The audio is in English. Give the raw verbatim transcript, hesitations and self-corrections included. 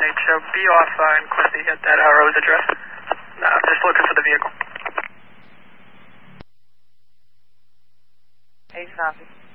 H. Uh, be off uh, in Quincy at that uh, Rose address. No, I'm just looking for the vehicle. H copy.